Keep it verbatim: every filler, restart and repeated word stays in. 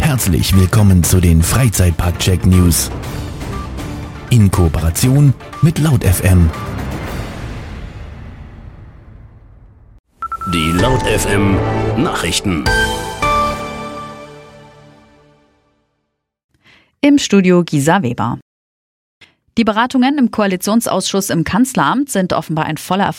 Herzlich willkommen zu den Freizeitpark-Check News. In Kooperation mit Laut F M. Die Laut F M Nachrichten. Im Studio Gisa Weber. Die Beratungen im Koalitionsausschuss im Kanzleramt sind offenbar ein voller Erfolg.